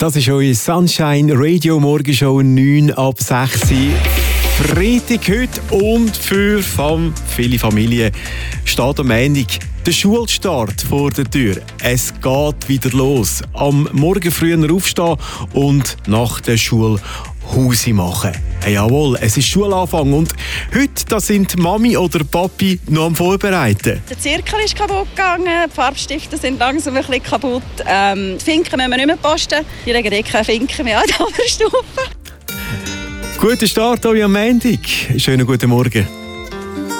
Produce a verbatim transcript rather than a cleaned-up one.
Das ist eure Sunshine Radio Morgenshow neun ab sechs. Freitag heute und für fam- viele Familien steht am Ende der Schulstart vor der Tür. Es geht wieder los. Am Morgen früher aufstehen und nach der Schule Hausi machen. Hey, jawohl, es ist Schulanfang und heute da sind Mami oder Papi noch am Vorbereiten. Der Zirkel ist kaputt gegangen, die Farbstifte sind langsam ein bisschen kaputt. Ähm, die Finken müssen wir nicht mehr posten. Die legen eh keine Finken mehr an der Stufe. Guten Start euch am Montag. Schönen guten Morgen.